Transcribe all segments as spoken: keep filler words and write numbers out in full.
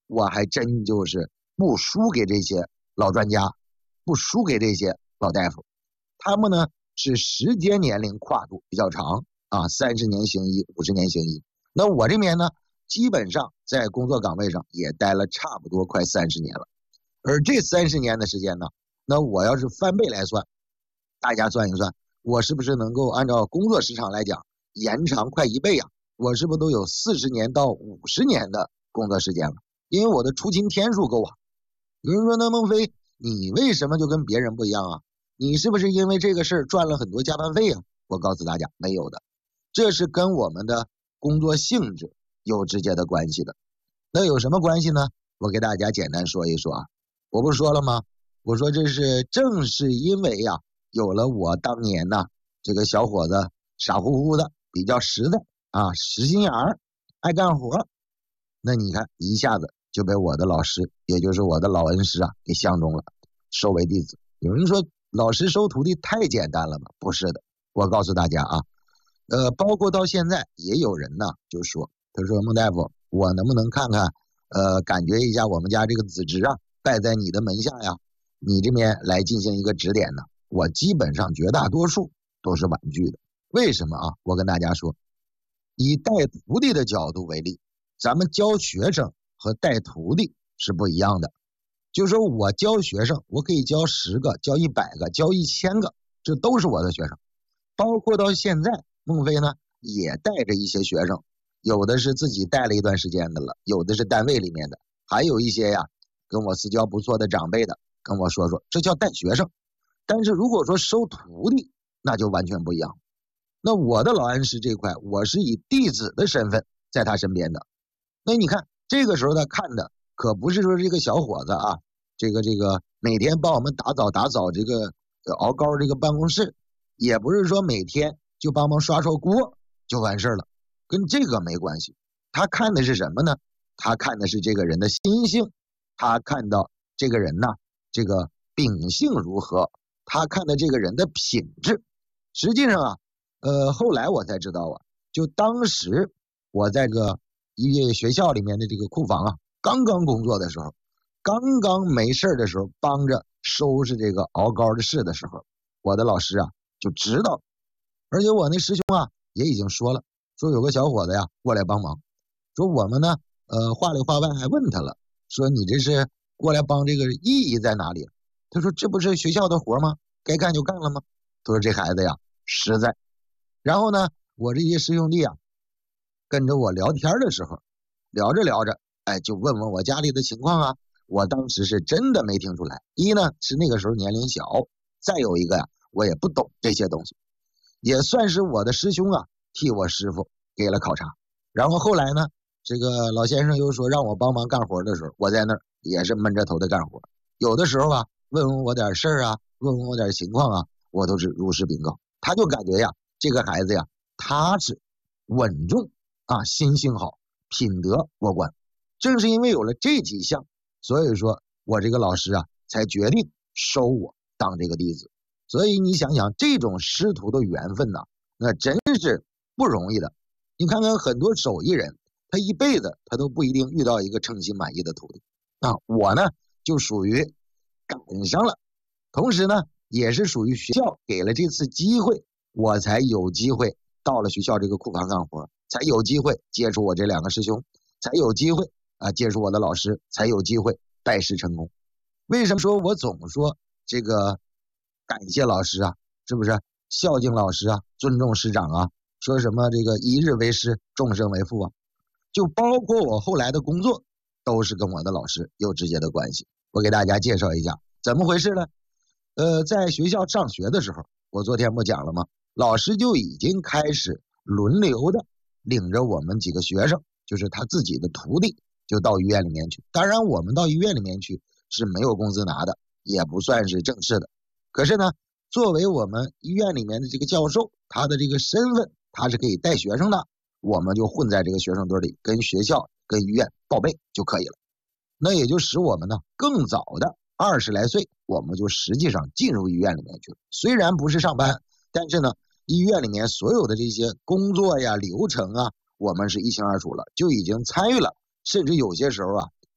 我还真就是不输给这些老专家，不输给这些老大夫。他们呢是时间年龄跨度比较长啊，三十年行医，五十年行医。那我这边呢，基本上在工作岗位上也待了差不多快三十年了。而这三十年的时间呢，那我要是翻倍来算，大家算一算，我是不是能够按照工作时长来讲延长快一倍呀？我是不是都有四十年到五十年的工作时间了？因为我的出勤天数够啊。有人说，那孟非，你为什么就跟别人不一样啊？你是不是因为这个事儿赚了很多加班费啊？我告诉大家，没有的，这是跟我们的工作性质有直接的关系的。那有什么关系呢？我给大家简单说一说啊。我不说了吗？我说这是正是因为呀、啊，有了我当年呢，这个小伙子傻乎乎的，比较实在啊，实心眼儿，爱干活。那你看一下子就被我的老师，也就是我的老恩师啊，给相中了，收为弟子。有人说老师收徒弟太简单了吧？不是的，我告诉大家啊，呃，包括到现在也有人呢就说，他说孟大夫，我能不能看看，呃，感觉一下我们家这个子侄啊，拜在你的门下呀，你这边来进行一个指点呢？我基本上绝大多数都是婉拒的。为什么啊？我跟大家说，以带徒弟的角度为例，咱们教学生和带徒弟是不一样的。就是说我教学生，我可以教十个，教一百个，教一千个，这都是我的学生。包括到现在，孟非呢也带着一些学生，有的是自己带了一段时间的了，有的是单位里面的，还有一些呀跟我私交不错的长辈的，跟我说说，这叫带学生。但是如果说收徒弟，那就完全不一样。那我的老恩师这块，我是以弟子的身份在他身边的。那你看这个时候他看的可不是说这个小伙子啊，这个这个每天帮我们打扫打扫这个熬膏这个办公室，也不是说每天就帮忙刷刷锅就完事了，跟这个没关系。他看的是什么呢？他看的是这个人的心性，他看到这个人呢，这个秉性如何，他看的这个人的品质。实际上啊，呃，后来我才知道啊，就当时我在这个一学校里面的这个库房啊，刚刚工作的时候，刚刚没事的时候，帮着收拾这个熬膏的事的时候，我的老师啊就知道，而且我那师兄啊也已经说了，说有个小伙子呀过来帮忙，说我们呢，呃，话里话外还问他了，说你这是过来帮，这个意义在哪里？他说这不是学校的活吗？该干就干了吗？他说这孩子呀实在。然后呢，我这些师兄弟啊，跟着我聊天的时候，聊着聊着，哎，就问问我家里的情况啊。我当时是真的没听出来，一呢是那个时候年龄小，再有一个呀，我也不懂这些东西，也算是我的师兄啊替我师傅给了考察。然后后来呢，这个老先生又说让我帮忙干活的时候，我在那儿也是闷着头的干活。有的时候啊，问问我点事儿啊，问问我点情况啊，我都是如实禀告。他就感觉呀，这个孩子呀踏实稳重啊，心性好，品德过关。正是因为有了这几项，所以说我这个老师啊才决定收我当这个弟子。所以你想想，这种师徒的缘分呢、啊，那真是不容易的。你看看很多手艺人，他一辈子他都不一定遇到一个称心满意的徒弟啊。我呢就属于赶上了，同时呢也是属于学校给了这次机会，我才有机会到了学校这个库房干活，才有机会接触我这两个师兄，才有机会啊接触我的老师，才有机会拜师成功。为什么说我总说这个感谢老师啊，是不是孝敬老师啊，尊重师长啊，说什么这个一日为师，终生为父啊，就包括我后来的工作都是跟我的老师有直接的关系。我给大家介绍一下怎么回事呢？呃，在学校上学的时候，我昨天不讲了吗？老师就已经开始轮流的领着我们几个学生，就是他自己的徒弟，就到医院里面去。当然我们到医院里面去是没有工资拿的，也不算是正式的。可是呢，作为我们医院里面的这个教授，他的这个身份他是可以带学生的，我们就混在这个学生堆里，跟学校跟医院报备就可以了。那也就使我们呢更早的二十来岁，我们就实际上进入医院里面去了。虽然不是上班，但是呢医院里面所有的这些工作呀流程啊，我们是一清二楚了，就已经参与了。甚至有些时候啊，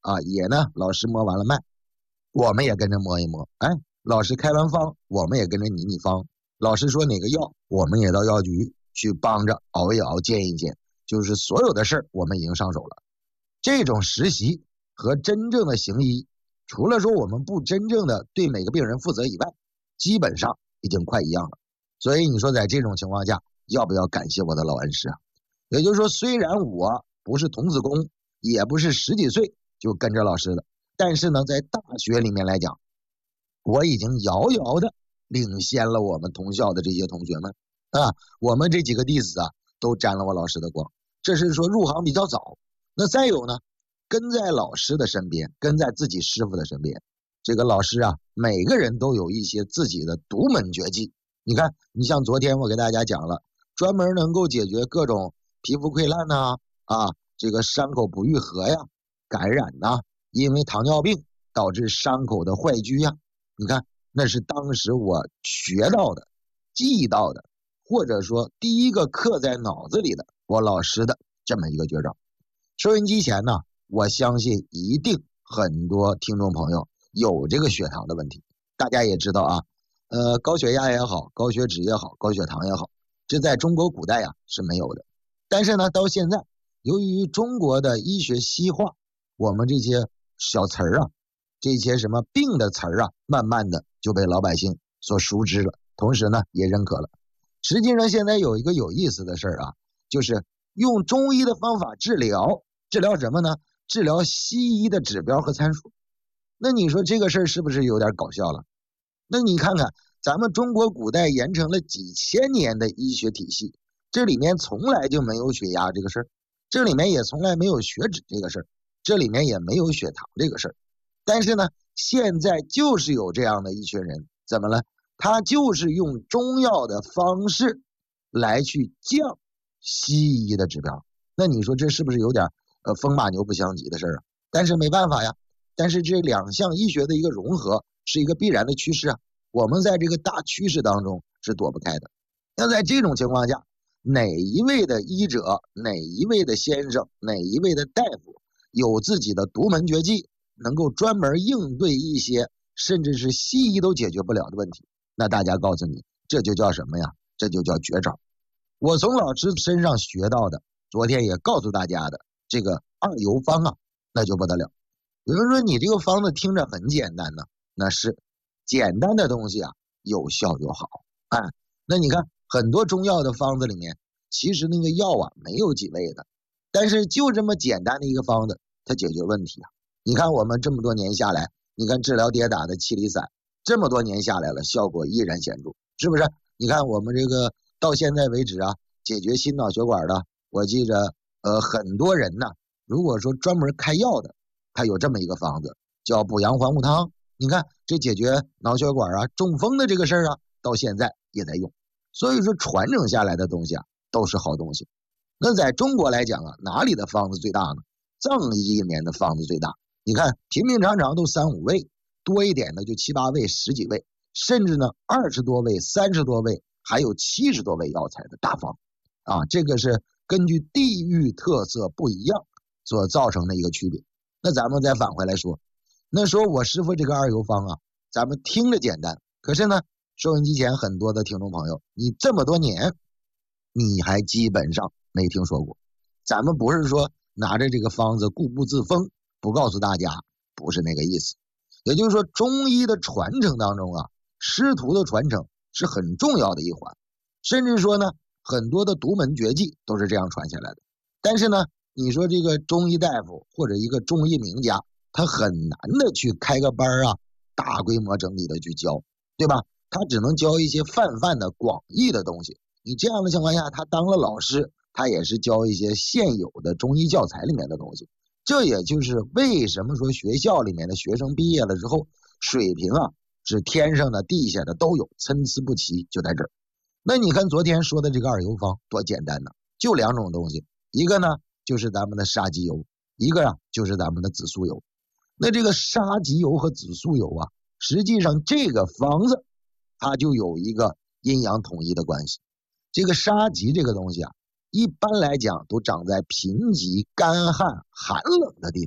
啊，也呢老师摸完了脉，我们也跟着摸一摸，哎，老师开完方，我们也跟着拟拟方，老师说哪个药，我们也到药局去帮着熬一熬，煎一煎，就是所有的事儿我们已经上手了。这种实习和真正的行医，除了说我们不真正的对每个病人负责以外，基本上已经快一样了。所以你说在这种情况下，要不要感谢我的老恩师啊？也就是说，虽然我不是童子功，也不是十几岁就跟着老师的，但是呢，在大学里面来讲，我已经遥遥的领先了我们同校的这些同学们啊。我们这几个弟子啊，都沾了我老师的光，这是说入行比较早。那再有呢，跟在老师的身边，跟在自己师傅的身边，这个老师啊，每个人都有一些自己的独门绝技。你看，你像昨天我给大家讲了，专门能够解决各种皮肤溃烂呐、啊，啊，这个伤口不愈合呀、感染呐、啊，因为糖尿病导致伤口的坏疽呀。你看，那是当时我学到的、记到的，或者说第一个刻在脑子里的我老师的这么一个绝招。收音机前呢，我相信一定很多听众朋友有这个血糖的问题。大家也知道啊，呃，高血压也好，高血脂也好，高血糖也好，这在中国古代呀是没有的。但是呢，到现在，由于中国的医学西化，我们这些小词儿啊，这些什么病的词儿啊，慢慢的就被老百姓所熟知了，同时呢也认可了。实际上现在有一个有意思的事儿啊，就是用中医的方法治疗，治疗什么呢？治疗西医的指标和参数。那你说这个事儿是不是有点搞笑了？那你看看咱们中国古代沿承了几千年的医学体系，这里面从来就没有血压这个事儿，这里面也从来没有血脂这个事儿，这里面也没有血糖这个事儿。但是呢，现在就是有这样的一群人，怎么了？他就是用中药的方式来去降西医的指标。那你说这是不是有点呃风马牛不相及的事儿啊？但是没办法呀，但是这两项医学的一个融合是一个必然的趋势啊，我们在这个大趋势当中是躲不开的。那在这种情况下，哪一位的医者，哪一位的先生，哪一位的大夫有自己的独门绝技，能够专门应对一些甚至是西医都解决不了的问题，那大家告诉你，这就叫什么呀？这就叫绝招。我从老师身上学到的，昨天也告诉大家的这个二游方啊，那就不得了。有人说你这个方子听着很简单呢，那是简单的东西啊，有效就好。哎，那你看很多中药的方子里面，其实那个药啊没有几味的，但是就这么简单的一个方子，它解决问题啊。你看我们这么多年下来，你看治疗跌打的气力散，这么多年下来了，效果依然显著，是不是？你看我们这个到现在为止啊，解决心脑血管的，我记着呃很多人呢，如果说专门开药的，他有这么一个方子叫补阳还物汤，你看这解决脑血管啊中风的这个事儿啊，到现在也在用。所以说传承下来的东西啊都是好东西。那在中国来讲啊，哪里的方子最大呢？藏医里面的方子最大。你看平平常常都三五味，多一点的就七八味、十几味，甚至呢二十多味、三十多味，还有七十多味药材的大方啊，这个是根据地域特色不一样所造成的一个区别。那咱们再返回来说，那说我师傅这个二游方啊，咱们听着简单，可是呢，收音机前很多的听众朋友，你这么多年，你还基本上没听说过。咱们不是说拿着这个方子固步自封，不告诉大家，不是那个意思。也就是说，中医的传承当中啊，师徒的传承是很重要的一环，甚至说呢，很多的独门绝技都是这样传下来的。但是呢，你说这个中医大夫或者一个中医名家，他很难的去开个班啊，大规模整体的去教，对吧？他只能教一些泛泛的广义的东西。你这样的情况下，他当了老师，他也是教一些现有的中医教材里面的东西。这也就是为什么说学校里面的学生毕业了之后，水平啊是天上的地下的都有，参差不齐，就在这儿。那你看昨天说的这个二游方多简单呢，就两种东西，一个呢就是咱们的沙棘油，一个啊就是咱们的紫苏油。那这个沙棘油和紫苏油啊，实际上这个方子它就有一个阴阳统一的关系。这个沙棘这个东西啊，一般来讲都长在贫瘠、干旱、寒冷的地方。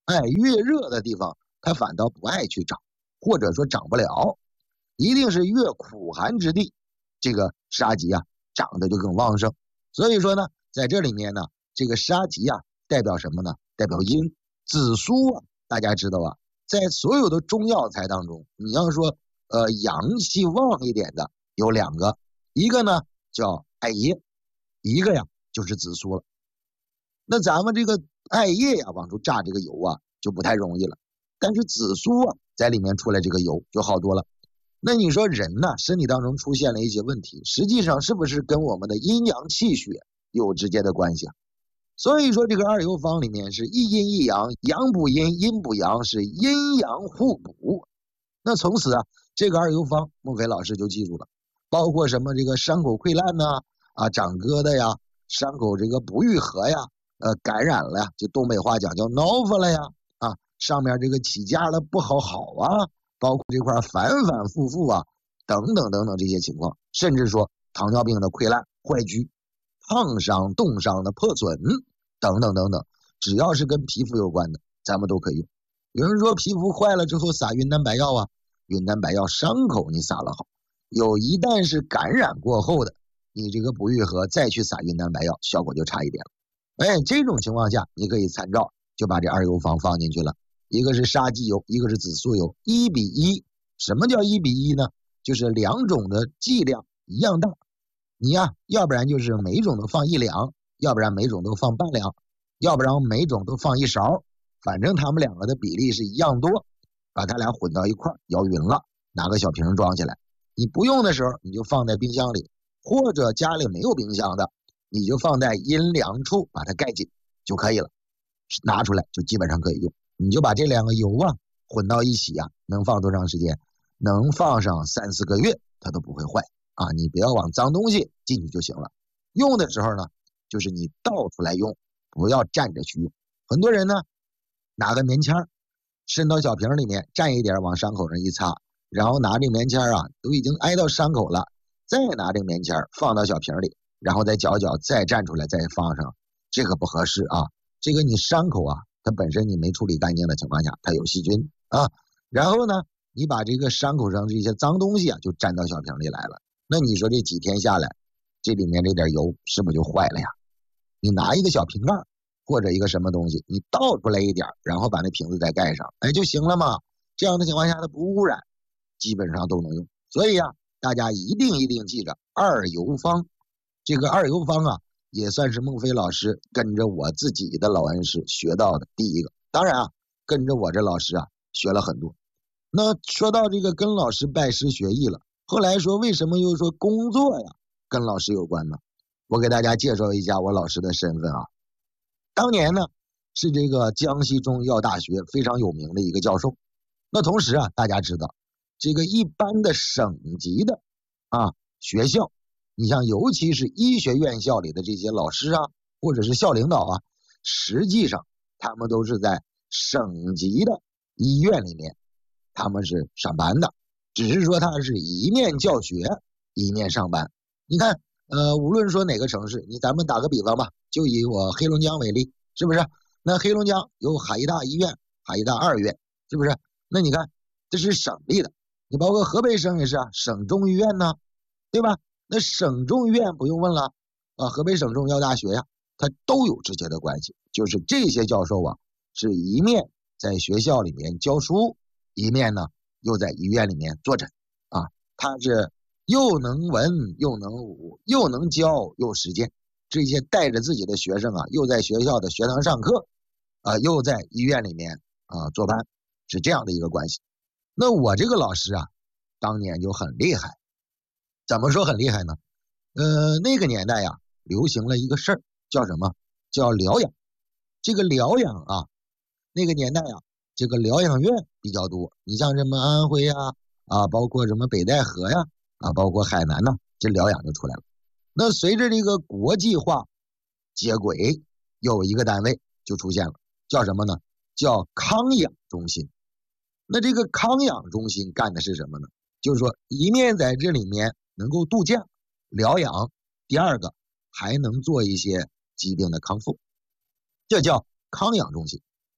哎，越热的地方它反倒不爱去长，或者说长不了，一定是越苦寒之地，这个沙棘啊长得就更旺盛。所以说呢，在这里面呢，这个沙棘啊代表什么呢？代表阴。紫苏啊，大家知道啊，在所有的中药材当中，你要说呃阳气旺一点的有两个，一个呢叫艾叶，一个呀就是紫苏了。那咱们这个艾叶呀往出榨这个油啊就不太容易了，但是紫苏啊在里面出来这个油就好多了。那你说人呢身体当中出现了一些问题，实际上是不是跟我们的阴阳气血有直接的关系啊？所以说这个二游方里面是一阴一阳，阳补阴，阴补阳，是阴阳互补。那从此啊，这个二游方孟非老师就记住了，包括什么这个伤口溃烂呐、啊，长疙瘩呀，伤口这个不愈合呀，呃，感染了呀，就东北话讲叫挠发了呀，啊，上面这个起痂了不好好啊，包括这块反反复复啊，等等等等这些情况，甚至说糖尿病的溃烂、坏疽、烫伤、冻伤的破损等等等等，只要是跟皮肤有关的，咱们都可以用。有人说皮肤坏了之后撒云南白药啊，云南白药伤口你撒了好，有一旦是感染过后的，你这个不愈合再去撒云南白药，效果就差一点了。哎，这种情况下你可以参照，就把这二游方放进去了，一个是沙棘油，一个是紫苏油，一比一。什么叫一比一呢？就是两种的剂量一样大，你呀，要不然就是每种都放一两，要不然每种都放半两，要不然每种都放一勺，反正它们两个的比例是一样多，把它俩混到一块摇匀了，拿个小瓶装起来。你不用的时候你就放在冰箱里，或者家里没有冰箱的，你就放在阴凉处把它盖紧就可以了，拿出来就基本上可以用。你就把这两个油啊混到一起啊，能放多长时间？能放上三四个月它都不会坏啊！你不要往脏东西进去就行了。用的时候呢，就是你倒出来用，不要站着去用。很多人呢拿个棉签伸到小瓶里面，蘸一点往伤口上一擦，然后拿这棉签啊都已经挨到伤口了，再拿这棉签放到小瓶里，然后再搅搅，再蘸出来再放上，这个不合适啊！这个你伤口啊，它本身你没处理干净的情况下，它有细菌啊。然后呢，你把这个伤口上这些脏东西啊，就沾到小瓶里来了。那你说这几天下来，这里面这点油是不是就坏了呀？你拿一个小瓶盖或者一个什么东西，你倒出来一点，然后把那瓶子再盖上，哎就行了嘛。这样的情况下它不污染，基本上都能用。所以啊，大家一定一定记着二游方。这个二游方啊，也算是孟非老师跟着我自己的老恩师学到的第一个。当然啊，跟着我这老师啊学了很多。那说到这个跟老师拜师学艺了，后来说为什么又说工作呀跟老师有关呢？我给大家介绍一下我老师的身份啊。当年呢是这个江西中医药大学非常有名的一个教授。那同时啊，大家知道这个一般的省级的啊学校，你像尤其是医学院校里的这些老师啊，或者是校领导啊，实际上他们都是在省级的医院里面他们是上班的，只是说他是一面教学一面上班。你看呃，无论说哪个城市，你咱们打个比方吧，就以我黑龙江为例，是不是？那黑龙江有海医大医院、海医大二院，是不是？那你看这是省立的，你包括河北省也是啊，省中医院呢，对吧？那省中医院不用问了啊，河北省中医药大学呀，它都有直接的关系。就是这些教授啊，是一面在学校里面教书，一面呢又在医院里面坐诊啊，他是又能文又能武又能教又实践，这些带着自己的学生啊，又在学校的学堂上课啊，又在医院里面啊坐班，是这样的一个关系。那我这个老师啊，当年就很厉害。怎么说很厉害呢？呃，那个年代呀，流行了一个事儿，叫什么？叫疗养。这个疗养啊，那个年代啊，这个疗养院比较多。你像什么安徽呀，啊，包括什么北戴河呀，啊，包括海南呢，这疗养就出来了。那随着这个国际化接轨，有一个单位就出现了，叫什么呢？叫康养中心。那这个康养中心干的是什么呢？就是说一面在这里面能够度假疗养，第二个还能做一些疾病的康复，这叫康养中心。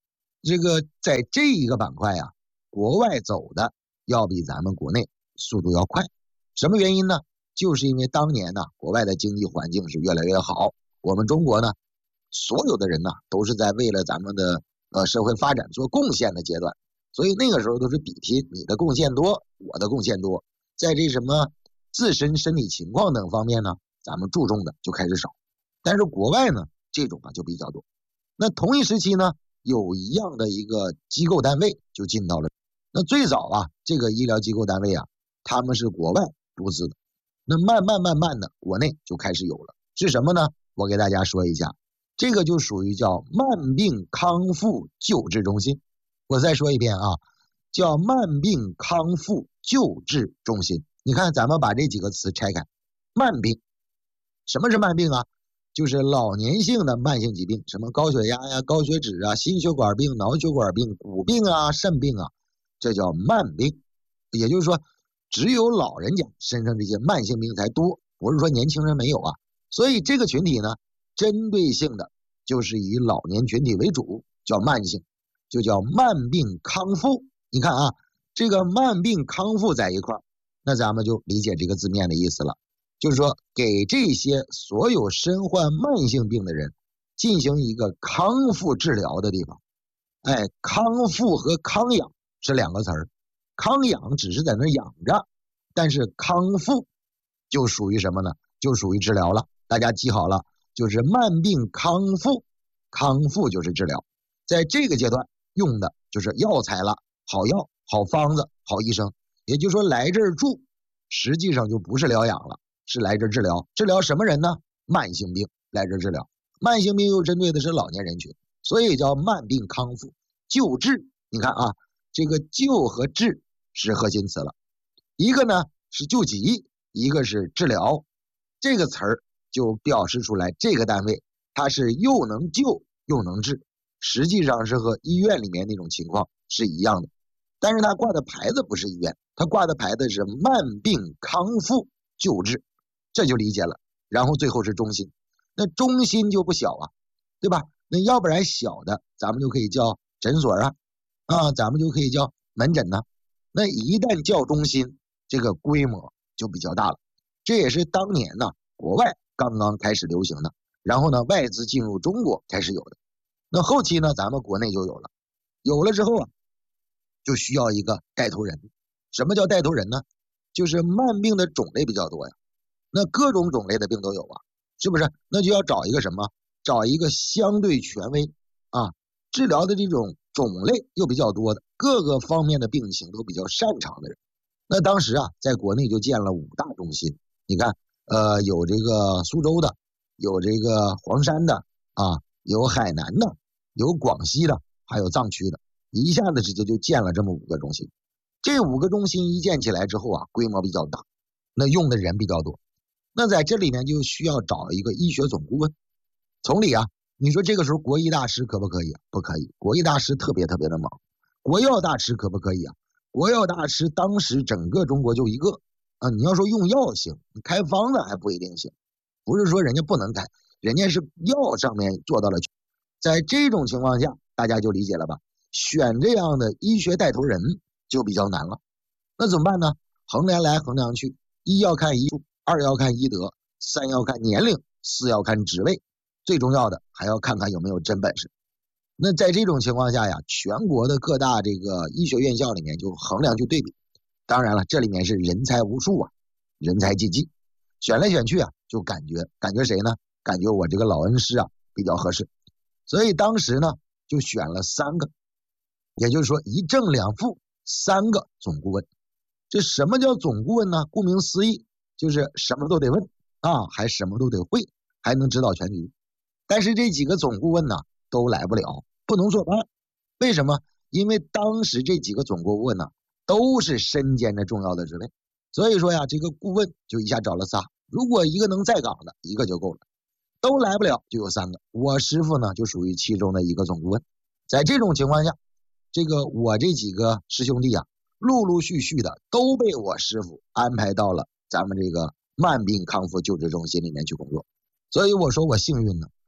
这个在这一个板块啊，国外走的要比咱们国内速度要快。什么原因呢？就是因为当年呢，国外的经济环境是越来越好，我们中国呢，所有的人呢都是在为了咱们的呃社会发展做贡献的阶段，所以那个时候都是比拼你的贡献多，我的贡献多，在这什么自身身体情况等方面呢，咱们注重的就开始少。但是国外呢，这种啊就比较多。那同一时期呢，有一样的一个机构单位就进到了。那最早啊，这个医疗机构单位啊，他们是国外独资的。那慢慢慢慢的，国内就开始有了，是什么呢？我给大家说一下，这个就属于叫慢病康复救治中心。我再说一遍啊，叫慢病康复救治中心。你看，咱们把这几个词拆开，慢病，什么是慢病啊？就是老年性的慢性疾病，什么高血压呀、高血脂啊、心血管病、脑血管病、骨病啊、肾病啊，这叫慢病。也就是说，只有老人家身上这些慢性病才多，不是说年轻人没有啊。所以这个群体呢，针对性的就是以老年群体为主，叫慢性，就叫慢病康复。你看啊，这个慢病康复在一块儿，那咱们就理解这个字面的意思了，就是说给这些所有身患慢性病的人进行一个康复治疗的地方。哎，康复和康养是两个词儿。康养只是在那养着，但是康复就属于什么呢？就属于治疗了。大家记好了，就是慢病康复，康复就是治疗。在这个阶段用的就是药材了，好药、好方子、好医生。也就是说，来这儿住，实际上就不是疗养了，是来这儿治疗。治疗什么人呢？慢性病来这儿治疗。慢性病又针对的是老年人群，所以叫慢病康复救治。你看啊，这个救和治是核心词了，一个呢是救急，一个是治疗。这个词儿就表示出来，这个单位它是又能救又能治，实际上是和医院里面那种情况是一样的。但是它挂的牌子不是医院，它挂的牌子是慢病康复救治，这就理解了。然后最后是中心，那中心就不小啊，对吧？那要不然小的咱们就可以叫诊所啊，啊，咱们就可以叫门诊呢、啊。那一旦叫中心，这个规模就比较大了。这也是当年呢国外刚刚开始流行的，然后呢外资进入中国开始有的。那后期呢咱们国内就有了，有了之后啊，就需要一个带头人。什么叫带头人呢？就是慢病的种类比较多呀，那各种种类的病都有啊，是不是？那就要找一个什么？找一个相对权威啊，治疗的这种种类又比较多的，各个方面的病情都比较擅长的人。那当时啊，在国内就建了五大中心。你看，呃，有这个苏州的，有这个黄山的啊，有海南的，有广西的，还有藏区的，一下子直接就建了这么五个中心。这五个中心一建起来之后啊，规模比较大，那用的人比较多。那在这里面就需要找一个医学总顾问。从理啊，你说这个时候国医大师可不可以啊？不可以，国医大师特别特别的忙。国药大师可不可以啊？国药大师当时整个中国就一个啊，你要说用药行，你开方子还不一定行。不是说人家不能开，人家是药上面做到了。在这种情况下，大家就理解了吧？选这样的医学带头人就比较难了。那怎么办呢？衡量来衡量去，一要看医术，二要看医德，三要看年龄，四要看职位，最重要的还要看看有没有真本事。那在这种情况下呀，全国的各大这个医学院校里面就衡量去对比。当然了，这里面是人才无数啊，人才济济，选来选去啊，就感觉感觉谁呢？感觉我这个老恩师啊比较合适。所以当时呢就选了三个，也就是说一正两副三个总顾问。这什么叫总顾问呢？顾名思义，就是什么都得问啊，还什么都得会，还能指导全局。但是这几个总顾问呢都来不了，不能坐班。为什么？因为当时这几个总顾问呢都是身兼着重要的职位，所以说呀，这个顾问就一下找了仨。如果一个能在岗的，一个就够了。都来不了就有三个，我师傅呢就属于其中的一个总顾问。在这种情况下，这个我这几个师兄弟啊，陆陆续续的都被我师傅安排到了咱们这个慢病康复救治中心里面去工作。所以我说我幸运呢，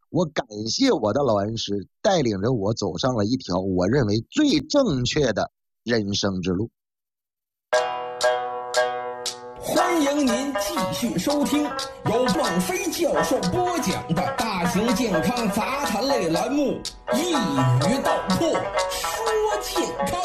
我感谢我的老恩师带领着我走上了一条我认为最正确的人生之路。 欢迎您继续收听由孟非教授播讲的大型健康杂谈类栏目《一语道破说健康》。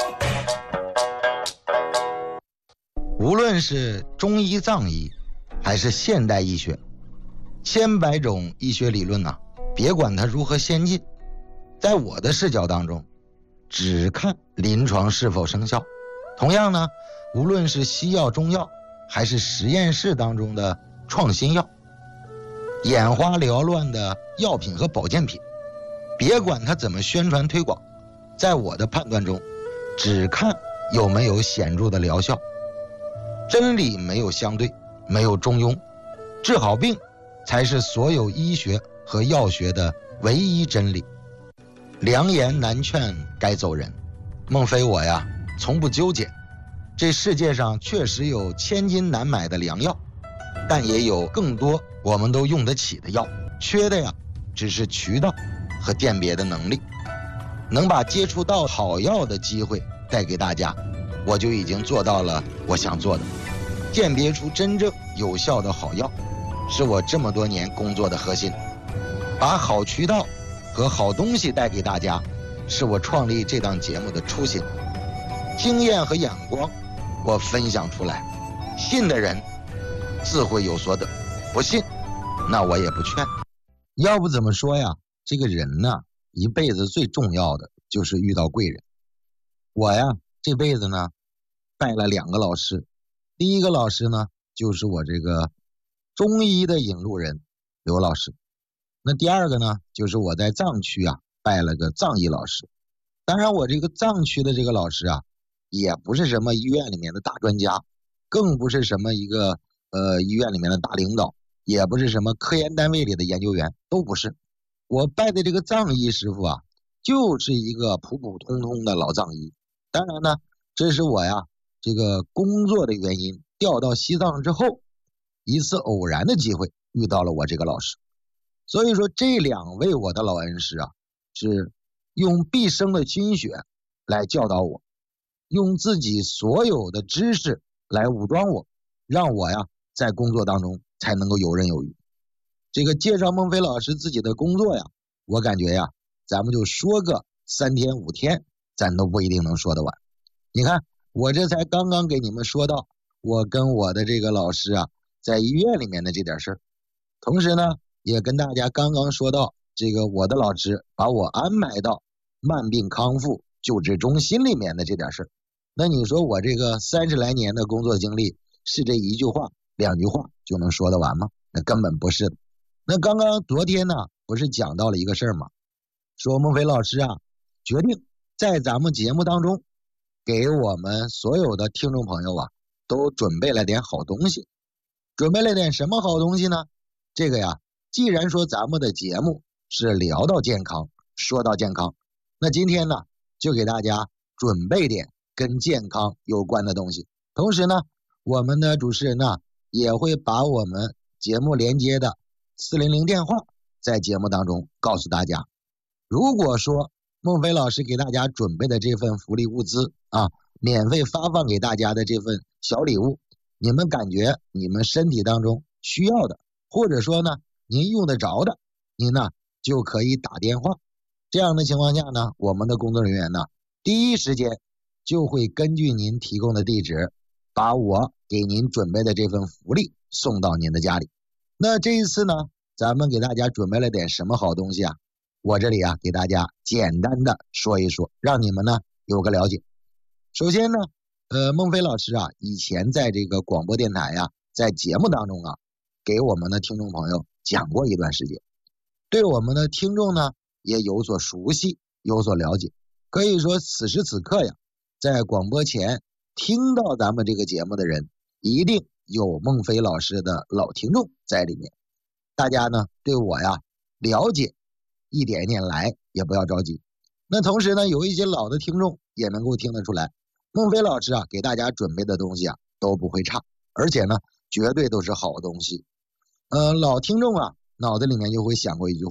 无论是中医藏医还是现代医学，千百种医学理论啊，别管它如何先进，在我的视角当中只看临床是否生效。同样呢，无论是西药中药还是实验室当中的创新药，眼花缭乱的药品和保健品，别管它怎么宣传推广，在我的判断中只看有没有显著的疗效。真理没有相对，没有中庸，治好病才是所有医学和药学的唯一真理。良言难劝该走人，孟非我呀从不纠结。这世界上确实有千金难买的良药，但也有更多我们都用得起的药，缺的呀只是渠道和鉴别的能力。能把接触到好药的机会带给大家，我就已经做到了我想做的。鉴别出真正有效的好药，是我这么多年工作的核心。把好渠道和好东西带给大家，是我创立这档节目的初心。经验和眼光我分享出来，信的人自会有所得，不信那我也不劝。要不怎么说呀，这个人呢，一辈子最重要的就是遇到贵人。我呀这辈子呢拜了两个老师，第一个老师呢就是我这个中医的引路人刘老师，那第二个呢就是我在藏区啊拜了个藏医老师。当然我这个藏区的这个老师啊也不是什么医院里面的大专家，更不是什么一个呃医院里面的大领导，也不是什么科研单位里的研究员，都不是。我拜的这个藏医师傅啊就是一个普普通通的老藏医。当然呢这是我呀这个工作的原因，调到西藏之后一次偶然的机会遇到了我这个老师。所以说这两位我的老恩师啊，是用毕生的心血来教导我，用自己所有的知识来武装我，让我呀在工作当中才能够游刃有余。这个介绍孟非老师自己的工作呀，我感觉呀咱们就说个三天五天咱都不一定能说得完。你看我这才刚刚给你们说到我跟我的这个老师啊在医院里面的这点事儿，同时呢也跟大家刚刚说到这个我的老师把我安排到慢病康复救治中心里面的这点事儿。那你说我这个三十来年的工作经历是这一句话两句话就能说得完吗？那根本不是的。那刚刚昨天呢不是讲到了一个事儿吗？说孟非老师啊决定在咱们节目当中给我们所有的听众朋友啊都准备了点好东西。准备了点什么好东西呢？这个呀既然说咱们的节目是聊到健康说到健康，那今天呢就给大家准备点跟健康有关的东西。同时呢我们的主持人呢也会把我们节目连接的四零零电话在节目当中告诉大家。如果说孟非老师给大家准备的这份福利物资啊，免费发放给大家的这份小礼物，你们感觉你们身体当中需要的，或者说呢您用得着的，您呢就可以打电话。这样的情况下呢，我们的工作人员呢第一时间就会根据您提供的地址，把我给您准备的这份福利送到您的家里。那这一次呢咱们给大家准备了点什么好东西啊？我这里啊给大家简单的说一说，让你们呢有个了解。首先呢呃，孟非老师啊以前在这个广播电台啊在节目当中啊给我们的听众朋友讲过一段时间，对我们的听众呢也有所熟悉有所了解。可以说此时此刻呀，在广播前听到咱们这个节目的人一定有孟非老师的老听众在里面。大家呢对我呀了解一点一点来，也不要着急。那同时呢有一些老的听众也能够听得出来，孟非老师啊给大家准备的东西啊都不会差，而且呢绝对都是好东西。呃，老听众啊脑子里面就会想过一句话，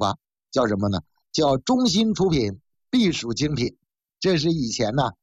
叫什么呢？叫中心出品，必属精品。这是以前呢